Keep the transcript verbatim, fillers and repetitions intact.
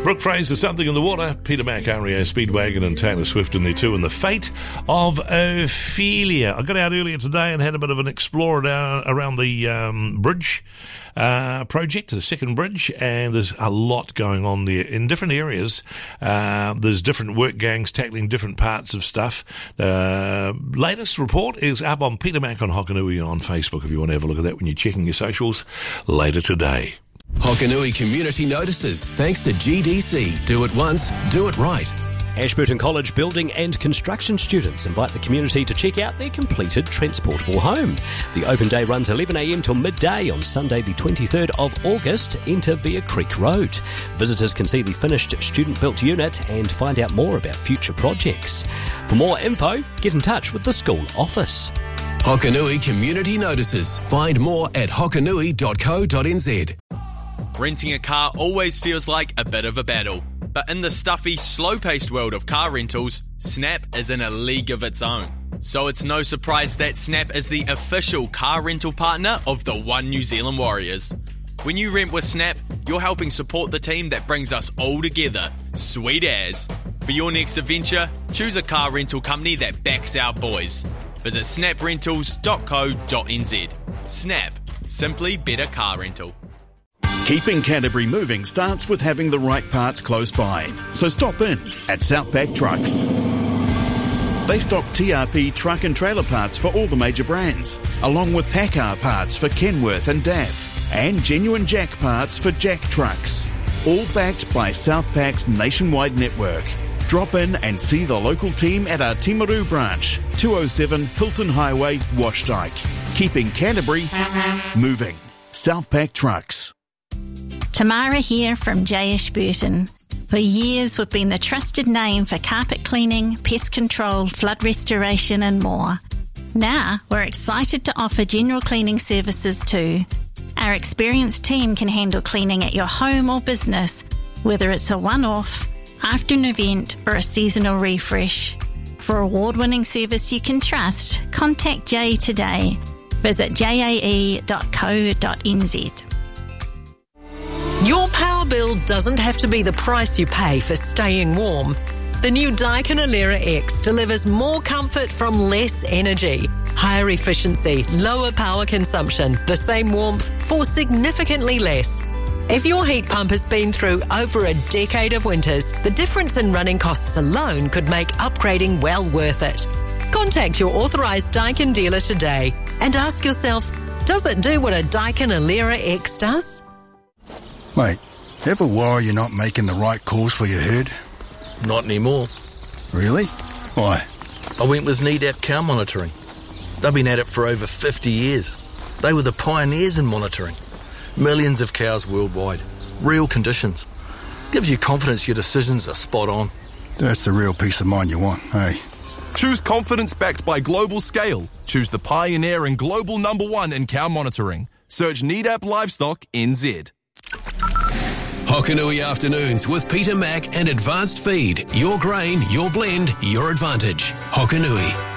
Brooke Fraser, Something in the Water, Peter Mac, R E O Speedwagon and Taylor Swift in there too, and The Fate of Ophelia. I got out earlier today and had a bit of an explorer down around the um, bridge uh, project, the second bridge, and there's a lot going on there in different areas. Uh, there's different work gangs tackling different parts of stuff. The uh, latest report is up on Peter Mac on Hokanui on Facebook if you want to have a look at that when you're checking your socials later today. Hokanui Community Notices, thanks to G D C. Do it once, do it right. Ashburton College building and construction students invite the community to check out their completed transportable home. The open day runs eleven a m till midday on Sunday the twenty-third of August. Enter via Creek Road. Visitors can see the finished student-built unit and find out more about future projects. For more info, get in touch with the school office. Hokanui Community Notices. Find more at hokanui dot co dot n z. Renting a car always feels like a bit of a battle. But in the stuffy, slow-paced world of car rentals, Snap is in a league of its own. So it's no surprise that Snap is the official car rental partner of the One New Zealand Warriors. When you rent with Snap, you're helping support the team that brings us all together. Sweet as. For your next adventure, choose a car rental company that backs our boys. Visit snap rentals dot co dot n z. Snap. Simply better car rental. Keeping Canterbury moving starts with having the right parts close by. So stop in at Southpack Trucks. They stock T R P truck and trailer parts for all the major brands, along with Packard parts for Kenworth and D A F, and genuine Jack parts for Jack trucks. All backed by Southpack's nationwide network. Drop in and see the local team at our Timaru branch, two oh seven Hilton Highway, Washdyke. Keeping Canterbury moving. Southpack Trucks. Tamara here from J Ashburton. For years we've been the trusted name for carpet cleaning, pest control, flood restoration and more. Now we're excited to offer general cleaning services too. Our experienced team can handle cleaning at your home or business, whether it's a one-off, after an event or a seasonal refresh. For award-winning service you can trust, contact Jay today. Visit j a e dot co dot n z. Your power bill doesn't have to be the price you pay for staying warm. The new Daikin Alera X delivers more comfort from less energy, higher efficiency, lower power consumption, the same warmth for significantly less. If your heat pump has been through over a decade of winters, the difference in running costs alone could make upgrading well worth it. Contact your authorised Daikin dealer today and ask yourself, does it do what a Daikin Alera X does? Mate, ever worry you're not making the right calls for your herd? Not anymore. Really? Why? I went with Nedap Cow Monitoring. They've been at it for over fifty years. They were the pioneers in monitoring. Millions of cows worldwide. Real conditions. Gives you confidence your decisions are spot on. That's the real peace of mind you want, hey? Choose confidence backed by global scale. Choose the pioneer and global number one in cow monitoring. Search Nedap Livestock N Z. Hokanui Afternoons with Peter Mac and Advanced Feed. Your grain, your blend, your advantage. Hokanui.